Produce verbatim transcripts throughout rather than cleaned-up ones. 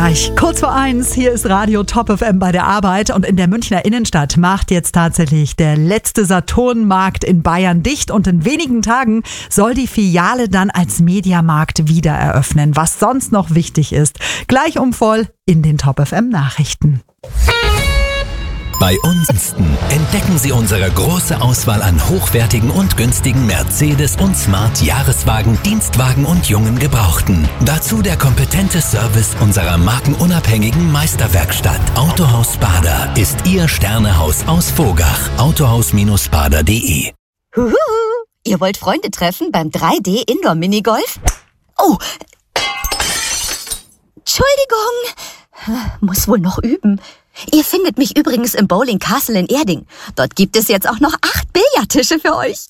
gleich. Kurz vor eins, hier ist Radio Top F M bei der Arbeit und in der Münchner Innenstadt macht jetzt tatsächlich der letzte Saturnmarkt in Bayern dicht und in wenigen Tagen soll die Filiale dann als Mediamarkt wieder eröffnen. Was sonst noch wichtig ist, gleich um voll in den Top F M Nachrichten. Bei uns entdecken Sie unsere große Auswahl an hochwertigen und günstigen Mercedes- und Smart-Jahreswagen, Dienstwagen und jungen Gebrauchten. Dazu der kompetente Service unserer markenunabhängigen Meisterwerkstatt. Autohaus Bader ist Ihr Sternehaus aus Vogach. autohaus bader punkt de. Huhu, ihr wollt Freunde treffen beim drei D Indoor Minigolf? Oh, Entschuldigung, muss wohl noch üben. Ihr findet mich übrigens im Bowling Castle in Erding. Dort gibt es jetzt auch noch acht Billardtische für euch.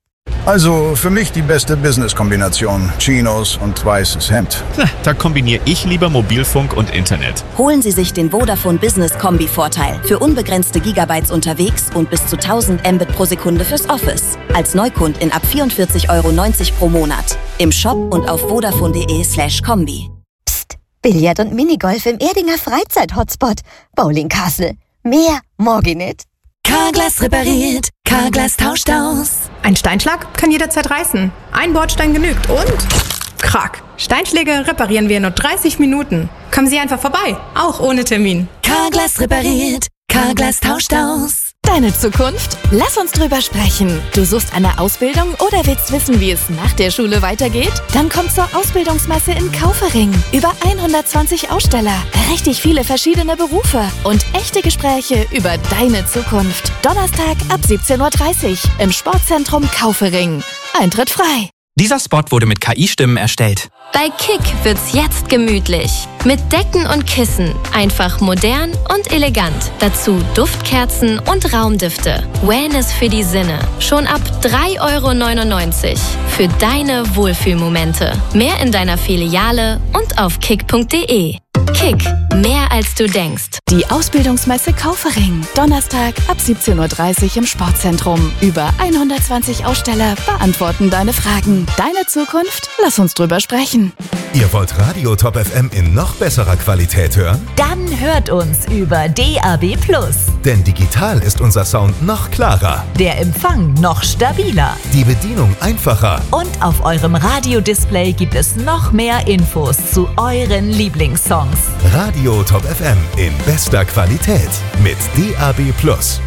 Also für mich die beste Business-Kombination. Chinos und weißes Hemd. Da kombiniere ich lieber Mobilfunk und Internet. Holen Sie sich den Vodafone Business Kombi-Vorteil. Für unbegrenzte Gigabytes unterwegs und bis zu tausend Mbit pro Sekunde fürs Office. Als Neukundin ab vierundvierzig Euro neunzig pro Monat. Im Shop und auf vodafone punkt de slash kombi. Billard und Minigolf im Erdinger Freizeit-Hotspot. Bowling Castle. Mehr morgen nicht. Carglass repariert, Carglass tauscht aus. Ein Steinschlag kann jederzeit reißen. Ein Bordstein genügt und... Krack. Steinschläge reparieren wir in nur dreißig Minuten. Kommen Sie einfach vorbei, auch ohne Termin. Carglass repariert, Carglass tauscht aus. Deine Zukunft? Lass uns drüber sprechen. Du suchst eine Ausbildung oder willst wissen, wie es nach der Schule weitergeht? Dann komm zur Ausbildungsmesse in Kaufering. Über hundertzwanzig Aussteller, richtig viele verschiedene Berufe und echte Gespräche über deine Zukunft. Donnerstag ab siebzehn Uhr dreißig im Sportzentrum Kaufering. Eintritt frei. Dieser Spot wurde mit K I-Stimmen erstellt. Bei Kick wird's jetzt gemütlich. Mit Decken und Kissen. Einfach modern und elegant. Dazu Duftkerzen und Raumdüfte. Wellness für die Sinne. Schon ab drei Euro neunundneunzig. Für deine Wohlfühlmomente. Mehr in deiner Filiale und auf kick punkt de. Kick. Mehr als du denkst. Die Ausbildungsmesse Kaufering. Donnerstag ab siebzehn Uhr dreißig im Sportzentrum. Über hundertzwanzig Aussteller beantworten deine Fragen. Deine Zukunft? Lass uns drüber sprechen. Ihr wollt Radio Top F M in noch besserer Qualität hören? Dann hört uns über D A B plus. Denn digital ist unser Sound noch klarer. Der Empfang noch stabiler. Die Bedienung einfacher. Und auf eurem Radiodisplay gibt es noch mehr Infos zu euren Lieblingssongs. Radio Top F M in bester Qualität mit D A B plus.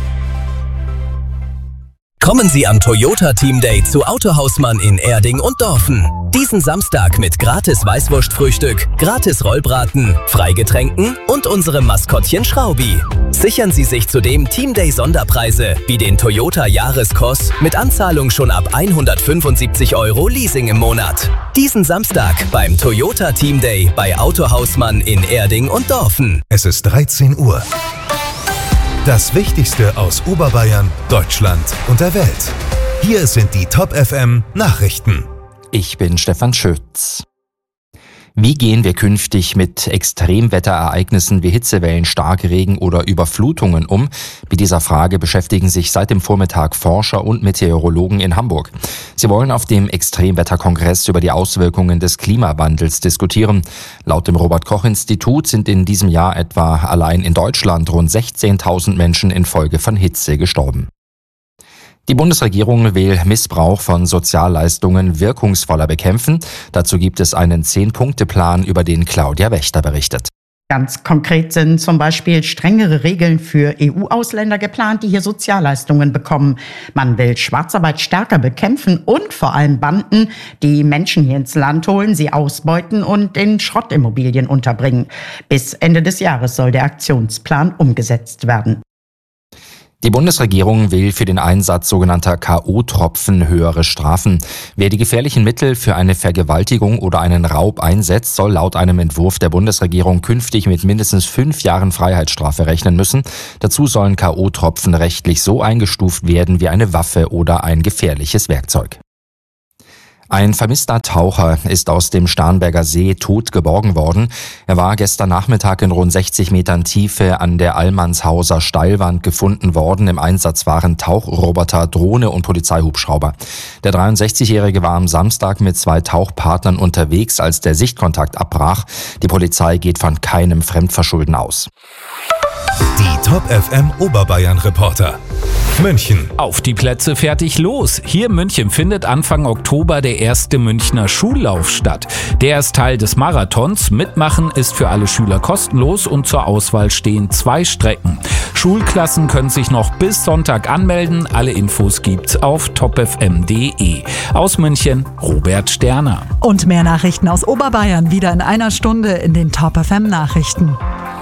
Kommen Sie am Toyota Team Day zu Autohausmann in Erding und Dorfen. Diesen Samstag mit gratis Weißwurstfrühstück, gratis Rollbraten, Freigetränken und unserem Maskottchen Schraubi. Sichern Sie sich zudem Team Day Sonderpreise wie den Toyota Jahreskurs mit Anzahlung schon ab hundertfünfundsiebzig Euro Leasing im Monat. Diesen Samstag beim Toyota Team Day bei Autohausmann in Erding und Dorfen. Es ist dreizehn Uhr. Das Wichtigste aus Oberbayern, Deutschland und der Welt. Hier sind die Top F M Nachrichten. Ich bin Stefan Schütz. Wie gehen wir künftig mit Extremwetterereignissen wie Hitzewellen, Starkregen oder Überflutungen um? Mit dieser Frage beschäftigen sich seit dem Vormittag Forscher und Meteorologen in Hamburg. Sie wollen auf dem Extremwetterkongress über die Auswirkungen des Klimawandels diskutieren. Laut dem Robert-Koch-Institut sind in diesem Jahr etwa allein in Deutschland rund sechzehntausend Menschen infolge von Hitze gestorben. Die Bundesregierung will Missbrauch von Sozialleistungen wirkungsvoller bekämpfen. Dazu gibt es einen Zehn-Punkte-Plan, über den Claudia Wächter berichtet. Ganz konkret sind zum Beispiel strengere Regeln für E U-Ausländer geplant, die hier Sozialleistungen bekommen. Man will Schwarzarbeit stärker bekämpfen und vor allem Banden, die Menschen hier ins Land holen, sie ausbeuten und in Schrottimmobilien unterbringen. Bis Ende des Jahres soll der Aktionsplan umgesetzt werden. Die Bundesregierung will für den Einsatz sogenannter K O-Tropfen höhere Strafen. Wer die gefährlichen Mittel für eine Vergewaltigung oder einen Raub einsetzt, soll laut einem Entwurf der Bundesregierung künftig mit mindestens fünf Jahren Freiheitsstrafe rechnen müssen. Dazu sollen K O-Tropfen rechtlich so eingestuft werden wie eine Waffe oder ein gefährliches Werkzeug. Ein vermisster Taucher ist aus dem Starnberger See tot geborgen worden. Er war gestern Nachmittag in rund sechzig Metern Tiefe an der Allmannshauser Steilwand gefunden worden. Im Einsatz waren Tauchroboter, Drohne und Polizeihubschrauber. Der dreiundsechzigjährige war am Samstag mit zwei Tauchpartnern unterwegs, als der Sichtkontakt abbrach. Die Polizei geht von keinem Fremdverschulden aus. Die Top F M Oberbayern Reporter. München. Auf die Plätze, fertig, los! Hier in München findet Anfang Oktober der erste Münchner Schullauf statt. Der ist Teil des Marathons. Mitmachen ist für alle Schüler kostenlos und zur Auswahl stehen zwei Strecken. Schulklassen können sich noch bis Sonntag anmelden. Alle Infos gibt's auf top f m punkt d e. Aus München, Robert Sterner. Und mehr Nachrichten aus Oberbayern wieder in einer Stunde in den Top F M Nachrichten.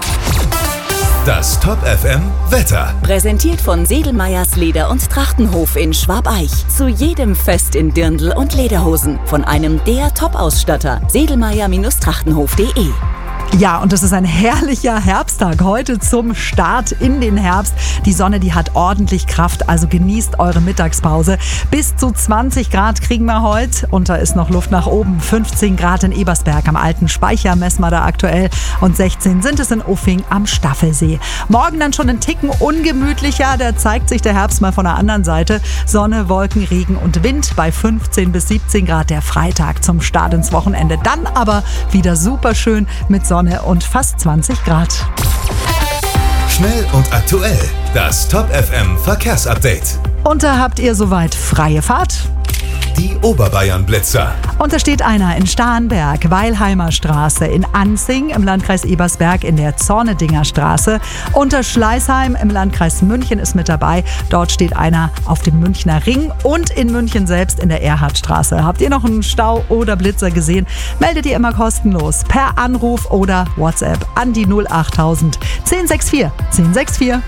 Das Top F M Wetter. Präsentiert von Sedelmeyers Leder- und Trachtenhof in Schwabeich. Zu jedem Fest in Dirndl und Lederhosen. Von einem der Top-Ausstatter. Sedelmeyer Trachtenhof punkt de. Ja, und es ist ein herrlicher Herbsttag heute zum Start in den Herbst. Die Sonne, die hat ordentlich Kraft, also genießt eure Mittagspause. Bis zu zwanzig Grad kriegen wir heute und da ist noch Luft nach oben. fünfzehn Grad in Ebersberg am alten Speicher messen wir da aktuell und sechzehn sind es in Uffing am Staffelsee. Morgen dann schon ein Ticken ungemütlicher, da zeigt sich der Herbst mal von der anderen Seite. Sonne, Wolken, Regen und Wind bei fünfzehn bis siebzehn Grad der Freitag zum Start ins Wochenende. Dann aber wieder super schön mit Sonne und fast zwanzig Grad. Schnell und aktuell. Das Top F M Verkehrsupdate. Und da habt ihr soweit freie Fahrt? Die Oberbayern Blitzer. Und da steht einer in Starnberg, Weilheimer Straße, in Anzing im Landkreis Ebersberg in der Zornedinger Straße. Unter Schleißheim im Landkreis München ist mit dabei. Dort steht einer auf dem Münchner Ring und in München selbst in der Erhardstraße. Habt ihr noch einen Stau oder Blitzer gesehen? Meldet ihr immer kostenlos per Anruf oder WhatsApp an die null achttausend zehn sechs vier zehn sechs vier.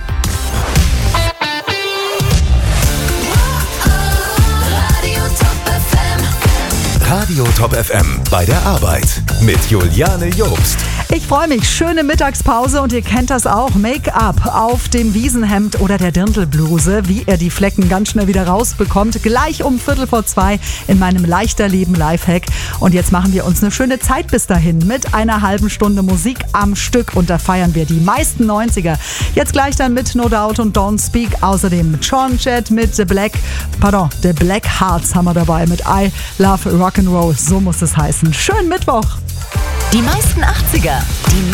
Radio Top F M bei der Arbeit mit Juliane Jobst. Ich freue mich. Schöne Mittagspause und ihr kennt das auch. Make-up auf dem Wiesenhemd oder der Dirndlbluse, wie ihr die Flecken ganz schnell wieder rausbekommt. Gleich um Viertel vor zwei in meinem Leichterleben Lifehack. Und jetzt machen wir uns eine schöne Zeit bis dahin mit einer halben Stunde Musik am Stück und da feiern wir die meisten neunziger. Jetzt gleich dann mit No Doubt und Don't Speak. Außerdem mit Sean Jett, mit The Black, pardon, The Black Hearts haben wir dabei mit I Love Rock'n'Roll. So muss es heißen. Schönen Mittwoch. Die meisten achtziger, die